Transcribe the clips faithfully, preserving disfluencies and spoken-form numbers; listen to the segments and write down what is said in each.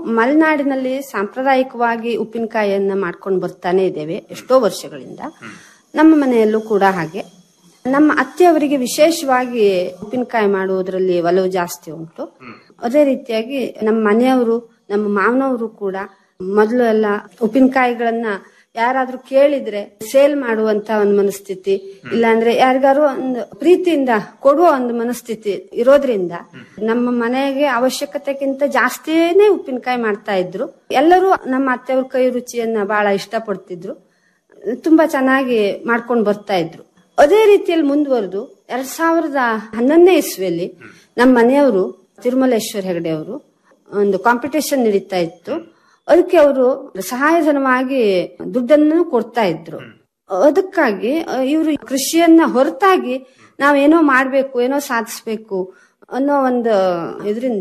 ಮಲೆನಾಡಿನಲ್ಲಿ ಸಾಂಪ್ರದಾಯಿಕವಾಗಿ ಉಪ್ಪಿನಕಾಯಿಯನ್ನ ಮಾಡ್ಕೊಂಡು ಬರ್ತಾನೆ ಇದ್ದೇವೆ ಎಷ್ಟೋ ವರ್ಷಗಳಿಂದ. ನಮ್ಮ ಮನೆಯಲ್ಲೂ ಕೂಡ ಹಾಗೆ. ನಮ್ಮ ಅತ್ತೆಯವರಿಗೆ ವಿಶೇಷವಾಗಿ ಉಪ್ಪಿನಕಾಯಿ ಮಾಡುವುದರಲ್ಲಿ ಒಲವು ಜಾಸ್ತಿ ಉಂಟು. ಅದೇ ರೀತಿಯಾಗಿ ನಮ್ಮ ಮನೆಯವರು, ನಮ್ಮ ಮಾವನವರು ಕೂಡ ಮೊದಲು ಎಲ್ಲ ಉಪ್ಪಿನಕಾಯಿಗಳನ್ನ ಯಾರಾದ್ರೂ ಕೇಳಿದ್ರೆ ಸೇಲ್ ಮಾಡುವಂತ ಒಂದು ಮನಸ್ಥಿತಿ, ಇಲ್ಲಾಂದ್ರೆ ಯಾರಿಗಾರು ಒಂದು ಪ್ರೀತಿಯಿಂದ ಕೊಡುವ ಒಂದು ಮನಸ್ಥಿತಿ ಇರೋದ್ರಿಂದ ನಮ್ಮ ಮನೆಗೆ ಅವಶ್ಯಕತೆಗಿಂತ ಜಾಸ್ತಿನೇ ಉಪ್ಪಿನಕಾಯಿ ಮಾಡ್ತಾ ಇದ್ರು. ಎಲ್ಲರೂ ನಮ್ಮ ಅತ್ತೆಯವ್ರ ಕೈ ರುಚಿಯನ್ನ ಬಹಳ ಇಷ್ಟಪಡ್ತಿದ್ರು. ತುಂಬಾ ಚೆನ್ನಾಗಿ ಮಾಡ್ಕೊಂಡು ಬರ್ತಾ ಇದ್ರು. ಅದೇ ರೀತಿಯಲ್ಲಿ ಮುಂದುವರೆದು ಎರಡ್ ಸಾವಿರದ ಹನ್ನೊಂದನೇ ಇಸ್ವಿಯಲ್ಲಿ ನಮ್ಮ ಮನೆಯವರು ತಿರುಮಲೇಶ್ವರ ಹೆಗಡೆ ಅವರು ಒಂದು ಕಾಂಪಿಟೇಷನ್ ನಡೀತಾ ಇತ್ತು. ಅದಕ್ಕೆ ಅವರು ಸಹಾಯಧನವಾಗಿ ದುಡ್ಡನ್ನು ಕೊಡ್ತಾ ಇದ್ರು. ಅದಕ್ಕಾಗಿ ಇವರು ಕೃಷಿಯನ್ನ ಹೊರತಾಗಿ ನಾವೇನೋ ಮಾಡ್ಬೇಕು, ಏನೋ ಸಾಧಿಸ್ಬೇಕು ಅನ್ನೋ ಒಂದು ಇದರಿಂದ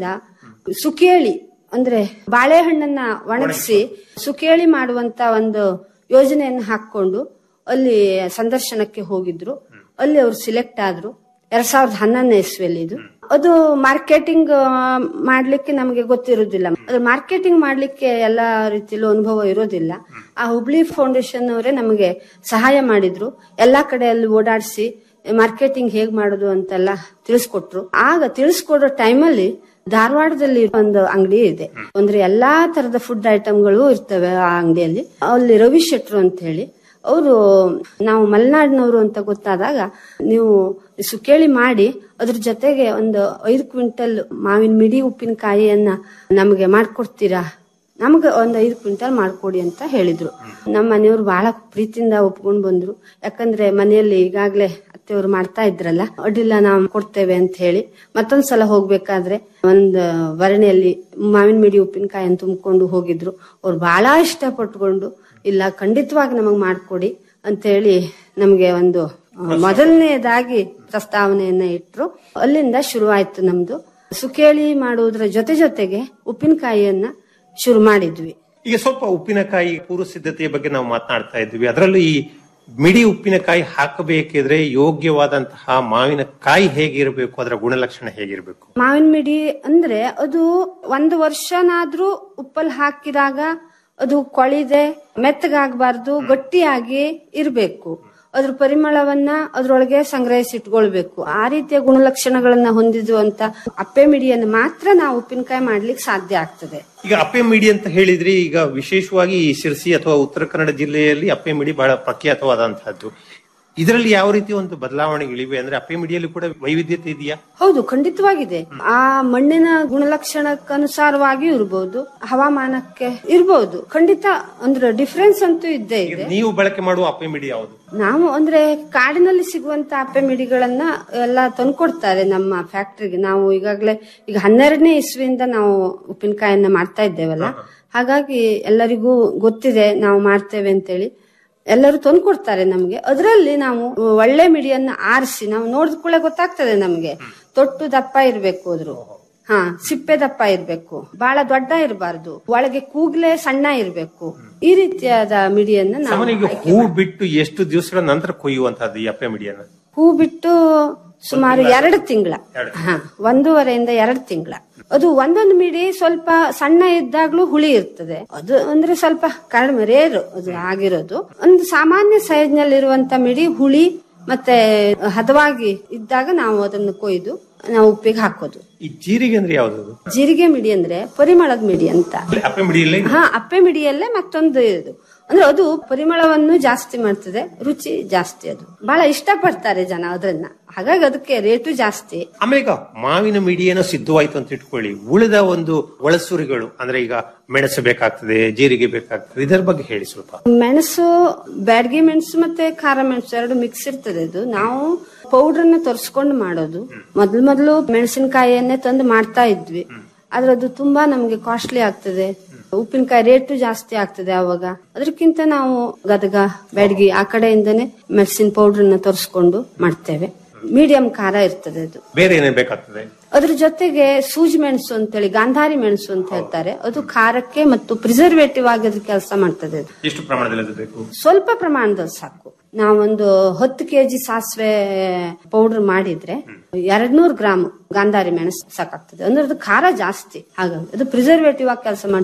ಸುಕೇಳಿ ಅಂದ್ರೆ ಬಾಳೆಹಣ್ಣನ್ನ ಒಣಗಿಸಿ ಸುಕೇಳಿ ಮಾಡುವಂತ ಒಂದು ಯೋಜನೆಯನ್ನು ಹಾಕೊಂಡು ಅಲ್ಲಿ ಸಂದರ್ಶನಕ್ಕೆ ಹೋಗಿದ್ರು. ಅಲ್ಲಿ ಅವರು ಸಿಲೆಕ್ಟ್ ಆದ್ರು. ಎರಡ್ ಸಾವಿರದ ಹನ್ನೊಂದನೇ ಇಸ್ವಿಯಲ್ಲಿ ಇದು. ಅದು ಮಾರ್ಕೆಟಿಂಗ್ ಮಾಡ್ಲಿಕ್ಕೆ ನಮಗೆ ಗೊತ್ತಿರೋದಿಲ್ಲ. ಅದು ಮಾರ್ಕೆಟಿಂಗ್ ಮಾಡ್ಲಿಕ್ಕೆ ಎಲ್ಲಾ ರೀತಿಯಲ್ಲೂ ಅನುಭವ ಇರೋದಿಲ್ಲ. ಆ ಹುಬ್ಳಿ ಫೌಂಡೇಶನ್ ಅವರೇ ನಮಗೆ ಸಹಾಯ ಮಾಡಿದ್ರು. ಎಲ್ಲಾ ಕಡೆ ಅಲ್ಲಿ ಓಡಾಡಿಸಿ ಮಾರ್ಕೆಟಿಂಗ್ ಹೇಗ್ ಮಾಡೋದು ಅಂತೆಲ್ಲ ತಿಳಿಸ್ಕೊಟ್ರು. ಆಗ ತಿಳಿಸ್ಕೊಡೋ ಟೈಮಲ್ಲಿ ಧಾರವಾಡದಲ್ಲಿ ಒಂದು ಅಂಗಡಿ ಇದೆ. ಅಂದ್ರೆ ಎಲ್ಲಾ ತರದ ಫುಡ್ ಐಟಮ್ಗಳು ಇರ್ತವೆ ಆ ಅಂಗಡಿಯಲ್ಲಿ. ಅಲ್ಲಿ ರವಿ ಶೆಟ್ರು ಅಂತ ಹೇಳಿ ಅವರು, ನಾವು ಮಲೆನಾಡಿನವರು ಅಂತ ಗೊತ್ತಾದಾಗ ನೀವು ಸುಕೇಳಿ ಮಾಡಿ ಅದ್ರ ಜೊತೆಗೆ ಒಂದು ಐದು ಕ್ವಿಂಟಲ್ ಮಾವಿನ ಮಿಡಿ ಉಪ್ಪಿನಕಾಯಿಯನ್ನ ನಮಗೆ ಮಾಡ್ಕೊಡ್ತೀರಾ, ನಮ್ಗೆ ಒಂದ್ ಐದು ಕ್ವಿಂಟಲ್ ಮಾಡ್ಕೊಡಿ ಅಂತ ಹೇಳಿದ್ರು. ನಮ್ಮ ಮನೆಯವರು ಬಹಳ ಪ್ರೀತಿಯಿಂದ ಒಪ್ಕೊಂಡ್ ಬಂದ್ರು. ಯಾಕಂದ್ರೆ ಮನೆಯಲ್ಲಿ ಈಗಾಗ್ಲೇ ಅತ್ತೆಯವರು ಮಾಡ್ತಾ ಇದ್ರಲ್ಲ, ಅಡ್ಡಿಲ್ಲ ನಾವು ಕೊಡ್ತೇವೆ ಅಂತ ಹೇಳಿ ಮತ್ತೊಂದ್ಸಲ ಹೋಗ್ಬೇಕಾದ್ರೆ ಒಂದ್ ಭರಣಿಯಲ್ಲಿ ಮಾವಿನ ಮಿಡಿ ಉಪ್ಪಿನಕಾಯಿಯನ್ನು ತುಂಬಿಕೊಂಡು ಹೋಗಿದ್ರು. ಅವ್ರು ಬಹಳ ಇಷ್ಟಪಟ್ಕೊಂಡು ಇಲ್ಲ ಖಂಡಿತವಾಗಿ ನಮಗ್ ಮಾಡ್ಕೊಡಿ ಅಂತ ಹೇಳಿ ನಮ್ಗೆ ಒಂದು ಮೊದಲನೇದಾಗಿ ಪ್ರಸ್ತಾವನೆಯನ್ನ ಇಟ್ರು. ಅಲ್ಲಿಂದ ಶುರುವಾಯ್ತು ನಮ್ದು. ಸುಕೇಳಿ ಮಾಡುವುದರ ಜೊತೆ ಜೊತೆಗೆ ಉಪ್ಪಿನಕಾಯಿಯನ್ನ ಶುರು ಮಾಡಿದ್ವಿ. ಈಗ ಸ್ವಲ್ಪ ಉಪ್ಪಿನಕಾಯಿ ಪೂರ್ವ ಸಿದ್ಧತೆಯ ಬಗ್ಗೆ ನಾವು ಮಾತನಾಡ್ತಾ ಇದ್ವಿ. ಅದರಲ್ಲೂ ಈ ಮಿಡಿ ಉಪ್ಪಿನಕಾಯಿ ಹಾಕಬೇಕಿದ್ರೆ ಯೋಗ್ಯವಾದಂತಹ ಮಾವಿನಕಾಯಿ ಹೇಗಿರಬೇಕು, ಅದರ ಗುಣಲಕ್ಷಣ ಹೇಗಿರಬೇಕು? ಮಾವಿನ ಮಿಡಿ ಅಂದ್ರೆ ಅದು ಒಂದು ವರ್ಷನಾದ್ರೂ ಉಪ್ಪಲ್ಲಿ ಹಾಕಿದಾಗ ಅದು ಕೊಳಿದೆ ಮೆತ್ತಗಾಗಬಾರ್ದು, ಗಟ್ಟಿಯಾಗಿ ಇರಬೇಕು. ಅದ್ರ ಪರಿಮಳವನ್ನ ಅದ್ರೊಳಗೆ ಸಂಗ್ರಹಿಸಿಟ್ಕೊಳ್ಬೇಕು. ಆ ರೀತಿಯ ಗುಣಲಕ್ಷಣಗಳನ್ನ ಹೊಂದಿರುವಂತ ಅಪ್ಪೆ ಮಿಡಿಯನ್ನು ಮಾತ್ರ ನಾವು ಉಪ್ಪಿನಕಾಯಿ ಮಾಡ್ಲಿಕ್ಕೆ ಸಾಧ್ಯ ಆಗ್ತದೆ. ಈಗ ಅಪ್ಪೆ ಮಿಡಿ ಅಂತ ಹೇಳಿದ್ರಿ, ಈಗ ವಿಶೇಷವಾಗಿ ಈ ಶಿರಸಿ ಅಥವಾ ಉತ್ತರ ಕನ್ನಡ ಜಿಲ್ಲೆಯಲ್ಲಿ ಅಪ್ಪೆ ಮಿಡಿ ಬಹಳ ಪ್ರಖ್ಯಾತವಾದಂತಹದ್ದು. ಇದರಲ್ಲಿ ಯಾವ ರೀತಿ ಒಂದು ಬದಲಾವಣೆಗಳಿವೆ ಅಂದ್ರೆ ಅಪ್ಪೆ ಮಿಡಿಯಲ್ಲಿ ಕೂಡ ವೈವಿಧ್ಯತೆ ಇದೆಯಾ? ಹೌದು, ಖಂಡಿತವಾಗಿದೆ. ಆ ಮಣ್ಣಿನ ಗುಣಲಕ್ಷಣಕ್ಕನುಸಾರವಾಗಿ ಇರಬಹುದು, ಹವಾಮಾನಕ್ಕೆ ಇರಬಹುದು, ಖಂಡಿತ ಅಂದ್ರೆ ಡಿಫರೆನ್ಸ್ ಅಂತೂ ಇದ್ದೇ ಇದೆ. ನೀವು ಬಳಕೆ ಮಾಡುವ ಅಪ್ಪೆ ಮಿಡಿ ಯಾವುದು? ನಾವು ಅಂದ್ರೆ ಕಾಡಿನಲ್ಲಿ ಸಿಗುವಂತ ಅಪ್ಪೆ ಮಿಡಿಗಳನ್ನ ಎಲ್ಲ ತಂದ್ಕೊಡ್ತಾರೆ ನಮ್ಮ ಫ್ಯಾಕ್ಟ್ರಿಗೆ. ನಾವು ಈಗಾಗಲೇ ಈಗ ಹನ್ನೆರಡನೇ ಇಸ್ವಿಯಿಂದ ನಾವು ಉಪ್ಪಿನಕಾಯನ್ನ ಮಾಡ್ತಾ ಇದ್ದೇವಲ್ಲ, ಹಾಗಾಗಿ ಎಲ್ಲರಿಗೂ ಗೊತ್ತಿದೆ ನಾವು ಮಾಡ್ತೇವೆ ಅಂತೇಳಿ. ಎಲ್ಲರೂ ತಂದ್ಕೊಡ್ತಾರೆ ನಮ್ಗೆ. ಅದರಲ್ಲಿ ನಾವು ಒಳ್ಳೆ ಮಿಡಿಯನ್ನ ಆರಿಸಿ ನಾವು ನೋಡಿದ ಕೂಡಲೇ ಗೊತ್ತಾಗ್ತದೆ ನಮ್ಗೆ. ತೊಟ್ಟು ದಪ್ಪ ಇರ್ಬೇಕು, ಅದ್ರು ಹಾ ಸಿಪ್ಪೆ ದಪ್ಪ ಇರ್ಬೇಕು, ಬಹಳ ದೊಡ್ಡ ಇರಬಾರ್ದು, ಒಳಗೆ ಕೂಗ್ಲೆ ಸಣ್ಣ ಇರ್ಬೇಕು. ಈ ರೀತಿಯಾದ ಮಿಡಿಯನ್ನ ನಾವು ಹೂ ಬಿಟ್ಟು ಎಷ್ಟು ದಿವಸಗಳ ನಂತರ ಕೊಯ್ಯುವಂತಹದ್ದು ಈ ಅಪ್ಪೆ ಮಿಡಿಯನ್ನ? ಹೂ ಬಿಟ್ಟು ಸುಮಾರು ಎರಡು ತಿಂಗಳ, ಹಾ ಒಂದೂವರೆಯಿಂದ ಎರಡು ತಿಂಗಳ. ಅದು ಒಂದೊಂದು ಮಿಡಿ ಸ್ವಲ್ಪ ಸಣ್ಣ ಇದ್ದಾಗ್ಲೂ ಹುಳಿ ಇರ್ತದೆ. ಅದು ಅಂದ್ರೆ ಸ್ವಲ್ಪ ಕಡಿಮೆ ರೇರು ಅದು ಆಗಿರೋದು. ಒಂದು ಸಾಮಾನ್ಯ ಸೈಜ್ ನಲ್ಲಿ ಇರುವಂತ ಮಿಡಿ ಹುಳಿ ಮತ್ತೆ ಹದವಾಗಿ ಇದ್ದಾಗ ನಾವು ಅದನ್ನು ಕೊಯ್ದು ನಾವು ಉಪ್ಪಿಗೆ ಹಾಕೋದು. ಈ ಜೀರಿಗೆ ಅಂದ್ರೆ ಯಾವ್ದು? ಜೀರಿಗೆ ಮಿಡಿ ಅಂದ್ರೆ ಪರಿಮಳದ ಮಿಡಿ ಅಂತ. ಅಪ್ಪೆ ಮಿಡಿಯಲ್ಲೇ? ಹಾ, ಅಪ್ಪೆ ಮಿಡಿಯಲ್ಲೇ ಮತ್ತೊಂದು ಇದು ಅಂದ್ರೆ ಅದು ಪರಿಮಳವನ್ನು ಜಾಸ್ತಿ ಮಾಡ್ತದೆ, ರುಚಿ ಜಾಸ್ತಿ. ಅದು ಬಹಳ ಇಷ್ಟ ಪಡ್ತಾರೆ ಜನ ಅದನ್ನ, ಹಾಗಾಗಿ ಅದಕ್ಕೆ ರೇಟು ಜಾಸ್ತಿ. ಆಮೇಲೆ ಈಗ ಮಾವಿನ ಮಿಡಿಯನ್ನು ಸಿದ್ಧವಾಯ್ತು ಅಂತ ಇಟ್ಕೊಳ್ಳಿ, ಉಳಿದ ಒಂದು ಒಳಸುರಿಗಳು ಅಂದ್ರೆ ಈಗ ಮೆಣಸು ಬೇಕಾಗ್ತದೆ, ಜೀರಿಗೆ ಬೇಕಾಗ್ತದೆ, ಇದರ ಬಗ್ಗೆ ಹೇಳಿ ಸ್ವಲ್ಪ. ಮೆಣಸು, ಬ್ಯಾಡಗಿ ಮೆಣಸು ಮತ್ತೆ ಖಾರ ಮೆಣಸು ಎರಡು ಮಿಕ್ಸ್ ಇರ್ತದೆ. ಅದು ನಾವು ಪೌಡರ್ ಅನ್ನ ತರಿಸ್ಕೊಂಡು ಮಾಡೋದು. ಮೊದ್ಲು ಮೊದಲು ಮೆಣಸಿನಕಾಯಿಯನ್ನೇ ತಂದು ಮಾಡ್ತಾ ಇದ್ವಿ, ಆದ್ರೆ ಅದು ತುಂಬಾ ನಮ್ಗೆ ಕಾಸ್ಟ್ಲಿ ಆಗ್ತದೆ. ಉಪ್ಪಿನಕಾಯಿ ರೇಟು ಜಾಸ್ತಿ ಆಗ್ತದೆ ಅವಾಗ. ಅದಕ್ಕಿಂತ ನಾವು ಗದಗ, ಬ್ಯಾಡಗಿ ಆ ಕಡೆಯಿಂದನೇ ಮೆಣಸಿನ ಪೌಡರ್ ನ ತರಿಸ್ಕೊಂಡು ಮಾಡ್ತೇವೆ. ಮೀಡಿಯಂ ಖಾರ ಇರ್ತದೆ ಅದು. ಬೇರೆ ಏನೇ ಬೇಕಾಗ್ತದೆ? ಅದ್ರ ಜೊತೆಗೆ ಸೂಜಿ ಮೆಣಸು ಅಂತೇಳಿ ಗಾಂಧಾರಿ ಮೆಣಸು ಅಂತ ಹೇಳ್ತಾರೆ, ಅದು ಖಾರಕ್ಕೆ ಮತ್ತು ಪ್ರಿಸರ್ವೇಟಿವ್ ಆಗಿ ಅದ್ರ ಕೆಲಸ ಮಾಡ್ತದೆ. ಎಷ್ಟು ಪ್ರಮಾಣದಲ್ಲಿ ಬೇಕು? ಸ್ವಲ್ಪ ಪ್ರಮಾಣದಲ್ಲಿ ಸಾಕು. ನಾವೊಂದು ಹತ್ತು ಕೆಜಿ ಸಾಸಿವೆ ಪೌಡರ್ ಮಾಡಿದ್ರೆ ಎರಡ್ ನೂರು ಗ್ರಾಮ್ ಗಾಂಧಾರಿ ಮೆಣಸು ಸಾಕಾಗ್ತದೆ. ಅಂದ್ರೆ ಅದು ಖಾರ ಜಾಸ್ತಿ, ಹಾಗಾಗಿ ಅದು ಪ್ರಿಸರ್ವೇಟಿವ್ ಆಗಿ ಕೆಲಸ